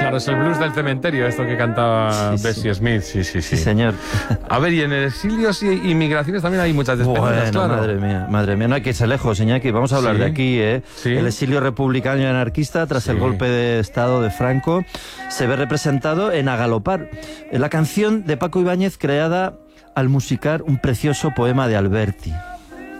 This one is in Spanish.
Claro, es el blues del cementerio, esto que cantaba Bessie Smith. Sí, Sí, señor. A ver, y en exilios y migraciones también hay muchas despedidas, Bueno, claro. madre mía, no hay que irse lejos, Iñaki. Vamos a hablar de aquí, ¿eh? Sí. El exilio republicano y anarquista tras el golpe de Estado de Franco se ve representado en A Galopar, la canción de Paco Ibáñez creada al musicar un precioso poema de Alberti.